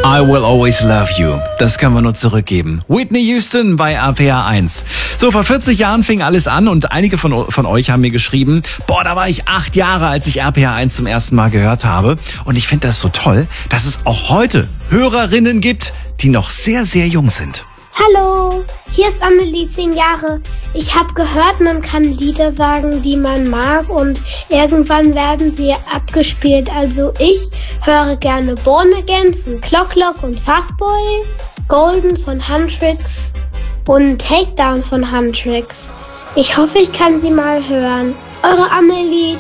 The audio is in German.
I Will Always Love You. Das können wir nur zurückgeben. Whitney Houston bei RPR 1. So, vor 40 Jahren fing alles an und einige von euch haben mir geschrieben, boah, da war ich 8 Jahre, als ich RPR 1 zum ersten Mal gehört habe. Und ich finde das so toll, dass es auch heute Hörerinnen gibt, die noch sehr, sehr jung sind. Hallo, hier ist Amelie, 10 Jahre. Ich habe gehört, man kann Lieder sagen, die man mag und irgendwann werden sie abgespielt. Also ich höre gerne Born Again von Clock und Fastboy, Golden von Huntrix und Takedown von Huntrix. Ich hoffe, ich kann sie mal hören. Eure Amelie.